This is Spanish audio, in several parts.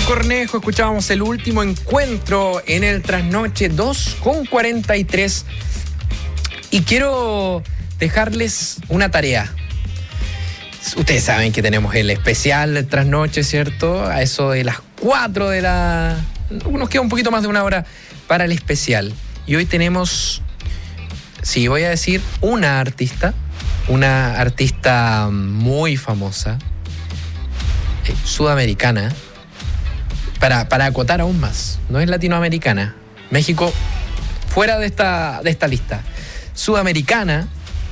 Cornejo escuchábamos el último encuentro en el Trasnoche 2:43 y quiero dejarles una tarea. Ustedes saben que tenemos el especial del Trasnoche, ¿cierto? A eso de las 4 de la... Nos queda un poquito más de una hora para el especial. Y hoy tenemos, sí, voy a decir una artista muy famosa, sudamericana, para acotar aún más, no es latinoamericana. México fuera de esta lista. Sudamericana,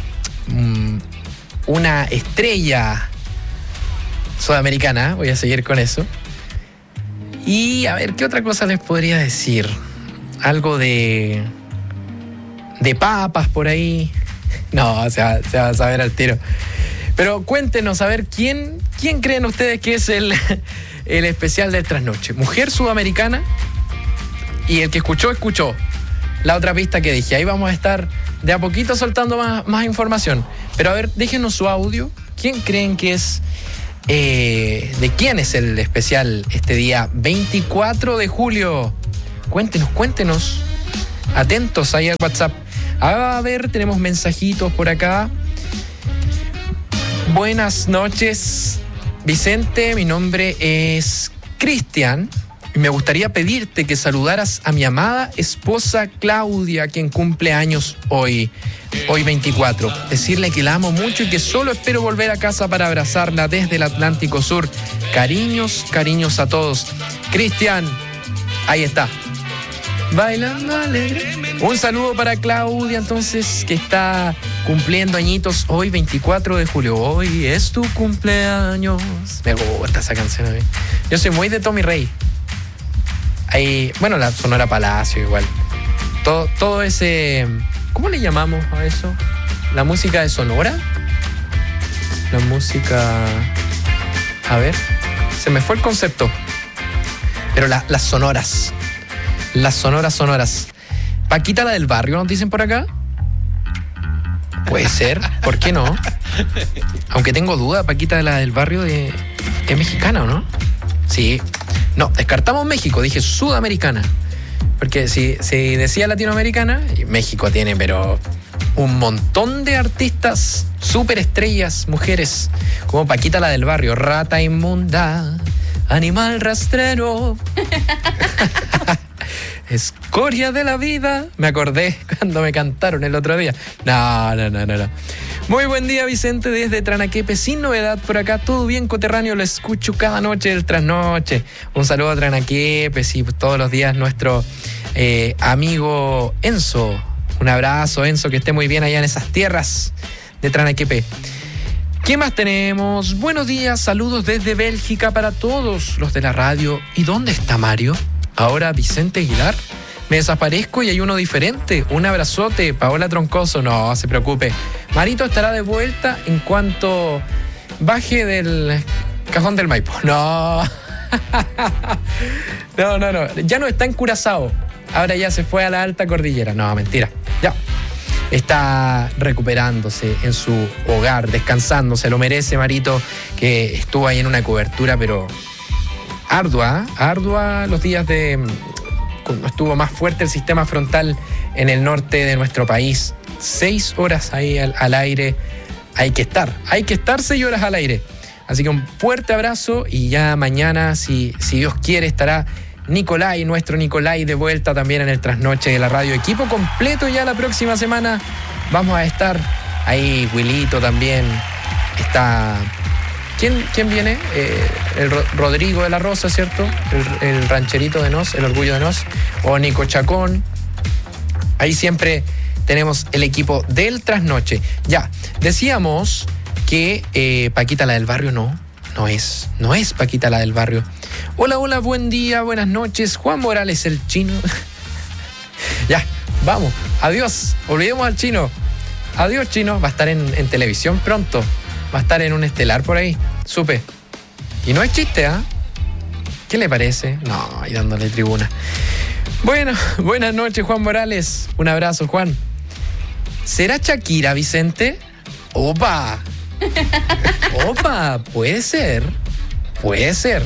una estrella sudamericana, voy a seguir con eso. Y a ver, ¿qué otra cosa les podría decir? Algo de papas por ahí. No, se va a saber al tiro. Pero cuéntenos, a ver, ¿quién creen ustedes que es el especial del Trasnoche? Mujer sudamericana. Y el que escuchó la otra pista que dije. Ahí vamos a estar de a poquito soltando más información. Pero a ver, déjenos su audio. ¿Quién creen que es? ¿De quién es el especial este día 24 de julio? Cuéntenos. Atentos ahí al WhatsApp. A ver, tenemos mensajitos por acá. Buenas noches, Vicente. Mi nombre es Cristian. Y me gustaría pedirte que saludaras a mi amada esposa Claudia, quien cumple años hoy 24. Decirle que la amo mucho y que solo espero volver a casa para abrazarla desde el Atlántico Sur. Cariños a todos. Cristian, ahí está. Bailando alegre. Un saludo para Claudia, entonces, que está cumpliendo añitos hoy, 24 de julio. Hoy es tu cumpleaños. Me gusta esa canción a mí. Yo soy muy de Tommy Rey. Ahí, bueno, la Sonora Palacio igual. Todo ese... ¿Cómo le llamamos a eso? ¿La música de Sonora? La música... A ver, se me fue el concepto. Pero las sonoras. Las sonoras. Paquita la del barrio, ¿nos dicen por acá? Puede ser, ¿por qué no? Aunque tengo duda, Paquita la del barrio es mexicana, ¿o no? Sí. No, descartamos México, dije sudamericana. Porque si decía latinoamericana, México tiene, pero un montón de artistas, superestrellas, mujeres, como Paquita la del barrio, rata inmunda, animal rastrero. Escoria de la vida. Me acordé cuando me cantaron el otro día. No. Muy buen día, Vicente, desde Tranaquepe. Sin novedad por acá, todo bien, coterráneo. Lo escucho cada noche del Trasnoche. Un saludo a Tranaquepe, sí, todos los días nuestro amigo Enzo. Un abrazo, Enzo, que esté muy bien allá en esas tierras de Tranaquepe. ¿Qué más tenemos? Buenos días, saludos desde Bélgica para todos los de la radio. ¿Y dónde está Mario? Ahora Vicente Aguilar. Me desaparezco y hay uno diferente. Un abrazote, Paola Troncoso. No se preocupe. Marito estará de vuelta en cuanto baje del cajón del Maipo. No. No. Ya no está en Curazao. Ahora ya se fue a la alta cordillera. No, mentira. Ya. Está recuperándose en su hogar, descansando. Se lo merece, Marito, que estuvo ahí en una cobertura, pero ardua los días cuando estuvo más fuerte el sistema frontal en el norte de nuestro país. 6 horas ahí al aire. Hay que estar 6 horas al aire. Así que un fuerte abrazo y ya mañana, si Dios quiere, estará nuestro Nicolai de vuelta también en el Trasnoche de la radio. Equipo completo ya la próxima semana. Vamos a estar ahí, Wilito también. Está... ¿Quién viene? El Rodrigo de la Rosa, ¿cierto? El rancherito de Nos, el orgullo de Nos. O Nico Chacón. Ahí siempre tenemos el equipo del Trasnoche. Ya, decíamos que Paquita la del barrio no es Paquita la del barrio. Hola, buen día, buenas noches. Juan Morales, el chino. Ya, vamos, adiós. Olvidemos al chino. Adiós, chino. Va a estar en televisión pronto. Va a estar en un estelar por ahí, supe. Y no es chiste, ¿ah? ¿Qué le parece? No, ahí dándole tribuna. Bueno, buenas noches, Juan Morales. Un abrazo, Juan. ¿Será Shakira, Vicente? ¡Opa! Puede ser.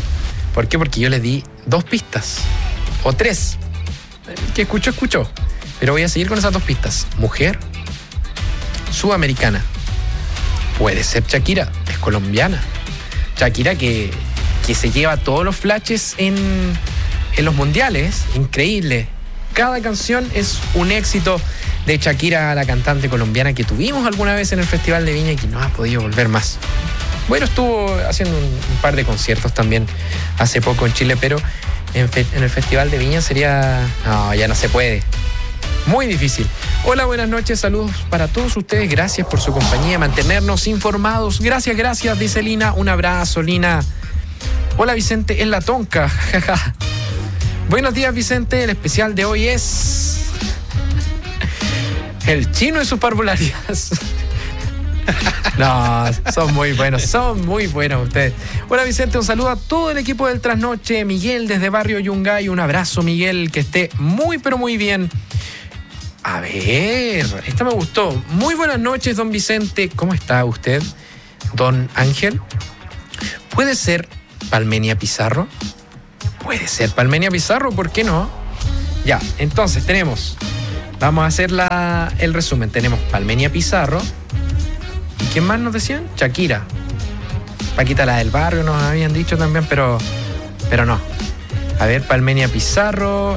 ¿Por qué? Porque yo le di 2 pistas. O 3. El que escuchó. Pero voy a seguir con esas 2 pistas. Mujer, sudamericana. Puede ser Shakira, es colombiana. Shakira que se lleva todos los flashes en los mundiales. Increíble. Cada canción es un éxito de Shakira, la cantante colombiana que tuvimos alguna vez en el Festival de Viña y que no ha podido volver más. Bueno, estuvo haciendo un par de conciertos también hace poco en Chile, pero en el Festival de Viña sería... No, ya no se puede. Muy difícil. Hola, buenas noches, saludos para todos ustedes. Gracias por su compañía, mantenernos informados. Gracias, dice Lina. Un abrazo, Lina. Hola, Vicente, en la tonca. Buenos días, Vicente. El especial de hoy es... El chino y sus parvularidades. No, son muy buenos ustedes. Hola, Vicente, un saludo a todo el equipo del Trasnoche. Miguel desde Barrio Yungay, un abrazo, Miguel, que esté muy pero muy bien. A ver, esta me gustó. Muy buenas noches, don Vicente. ¿Cómo está usted? Don Ángel. ¿Puede ser Palmenia Pizarro? Puede ser Palmenia Pizarro, ¿por qué no? Ya, entonces tenemos... Vamos a hacer el resumen. Tenemos Palmenia Pizarro. ¿Y quién más nos decían? Shakira. Paquita, la del barrio, nos habían dicho también, pero no. A ver, Palmenia Pizarro.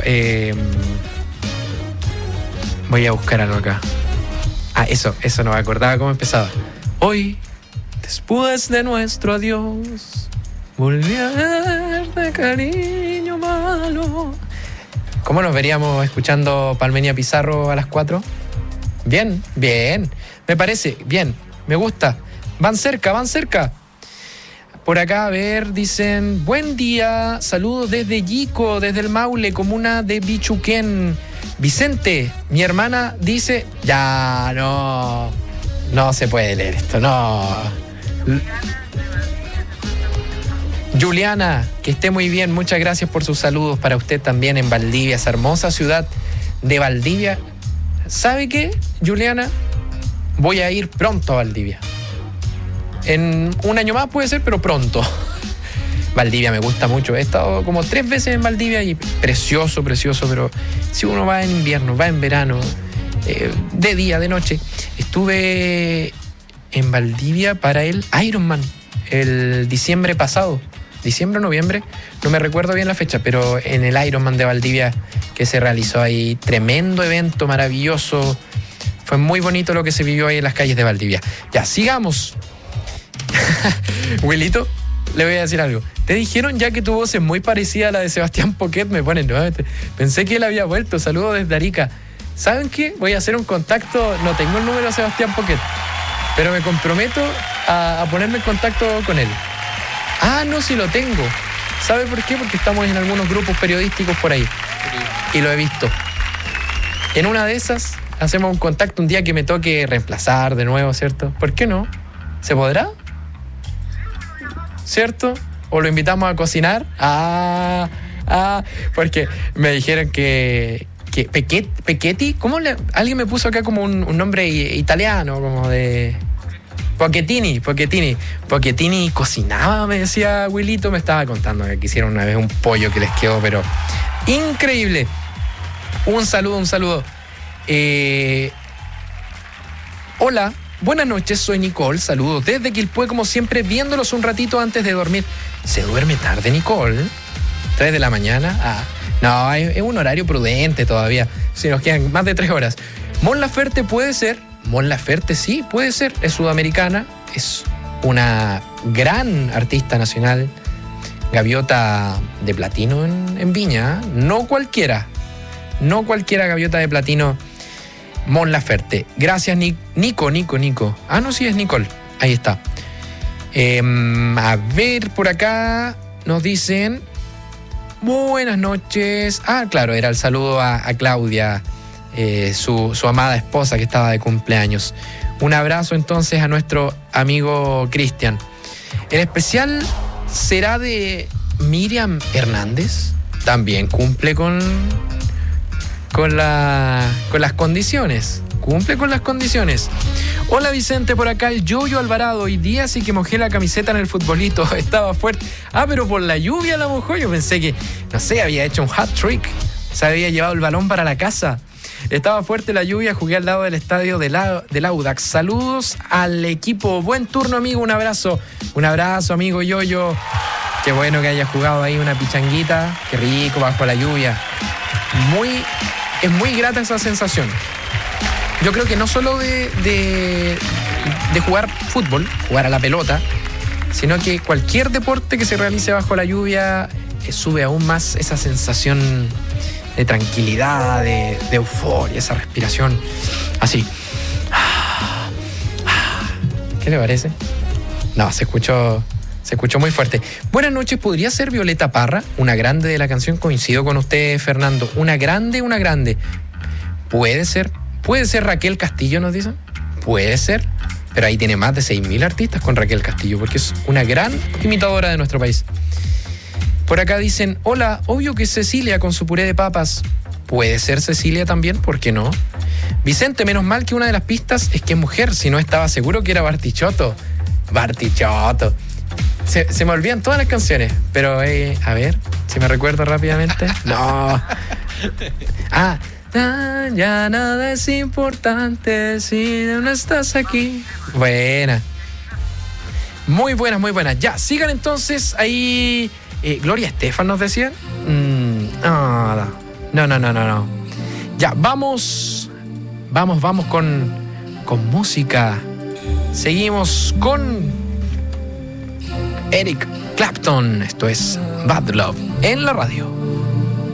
Voy a buscar algo acá. Eso no me acordaba cómo empezaba. Hoy, después de nuestro adiós, volví a verte, cariño malo. ¿Cómo nos veríamos escuchando Palmenia Pizarro a las 4? Bien. Me parece, bien. Me gusta. Van cerca. Por acá, a ver, dicen... Buen día, saludos desde Yico, desde el Maule, comuna de Bichuquén. Vicente, mi hermana dice... Ya, no se puede leer esto, no. Juliana, que esté muy bien, muchas gracias por sus saludos para usted también en Valdivia, esa hermosa ciudad de Valdivia. ¿Sabe qué, Juliana? Voy a ir pronto a Valdivia. En un año más puede ser, pero pronto. Valdivia me gusta mucho. He estado como 3 veces en Valdivia y precioso, pero si uno va en invierno, va en verano, de día, de noche. Estuve en Valdivia para el Ironman el diciembre pasado. Diciembre o noviembre, no me recuerdo bien la fecha, pero en el Ironman de Valdivia que se realizó ahí, tremendo evento, maravilloso. Fue muy bonito lo que se vivió ahí en las calles de Valdivia. Ya, sigamos. Wilito, le voy a decir algo. Te dijeron ya que tu voz es muy parecida a la de Sebastián Poquet, me ponen nuevamente. Pensé que él había vuelto. Saludos desde Arica. ¿Saben qué? Voy a hacer un contacto. No tengo el número de Sebastián Poquet, pero me comprometo a ponerme en contacto con él. No, sí lo tengo. ¿Sabe por qué? Porque estamos en algunos grupos periodísticos por ahí. Y lo he visto. En una de esas hacemos un contacto un día que me toque reemplazar de nuevo, ¿cierto? ¿Por qué no? ¿Se podrá? ¿Cierto? ¿O lo invitamos a cocinar? Porque me dijeron que Pechetti, alguien me puso acá como un nombre italiano, como de... Pochettini cocinaba, me decía Wilito, me estaba contando que hicieron una vez un pollo que les quedó, pero increíble. Un saludo. Hola, buenas noches, soy Nicole, saludos desde Quilpué, como siempre, viéndolos un ratito antes de dormir. ¿Se duerme tarde, Nicole? 3 de la mañana. No, es un horario prudente todavía, si nos quedan más de 3 horas. Mon Laferte puede ser. Mon Laferte sí, puede ser, es sudamericana, es una gran artista nacional, gaviota de platino en Viña, no cualquiera gaviota de platino, Mon Laferte. Gracias, Nico. No, sí es Nicole, ahí está. A ver, por acá nos dicen, buenas noches. Claro, era el saludo a Claudia, su amada esposa que estaba de cumpleaños. Un abrazo entonces a nuestro amigo Cristian. El especial será de Miriam Hernández. También cumple con las condiciones. cumple con las condiciones. Hola Vicente, por acá el Yoyo Alvarado. Hoy día sí que mojé la camiseta en el futbolito, estaba fuerte. Pero por la lluvia la mojó. Yo pensé que, no sé, había hecho un hat trick. Se había llevado el balón para la casa. Estaba fuerte la lluvia, jugué al lado del estadio del Audax. Saludos al equipo. Buen turno, amigo. Un abrazo. Un abrazo, amigo Yoyo. Qué bueno que haya jugado ahí una pichanguita. Qué rico bajo la lluvia. Es muy grata esa sensación. Yo creo que no solo de jugar fútbol, jugar a la pelota, sino que cualquier deporte que se realice bajo la lluvia sube aún más esa sensación de tranquilidad, de euforia, esa respiración así. ¿Qué le parece? No, se escuchó muy fuerte. Buenas noches, ¿podría ser Violeta Parra? Una grande de la canción, coincido con usted, Fernando. Una grande. Puede ser Raquel Castillo, nos dicen. Puede ser, pero ahí tiene más de 6.000 artistas con Raquel Castillo, porque es una gran imitadora de nuestro país. Por acá dicen, hola, obvio que es Cecilia con su puré de papas. Puede ser Cecilia también, ¿por qué no? Vicente, menos mal que una de las pistas es que es mujer, si no estaba seguro que era Bartichotto. Se me olvidan todas las canciones, pero a ver, si me recuerdo rápidamente. No. Ya nada es importante si no estás aquí. Buena. Muy buenas. Ya, sigan entonces ahí. Gloria Estefan nos decía. No. Ya, vamos con música. Seguimos con Eric Clapton. Esto es Bad Love en la radio.